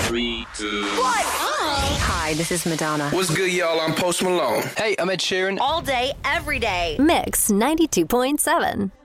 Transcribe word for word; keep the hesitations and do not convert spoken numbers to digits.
Three, two, What? Hi, this is Madonna. What's good, y'all? I'm Post Malone. Hey, I'm Ed Sheeran. All day, every day. Mix ninety-two point seven.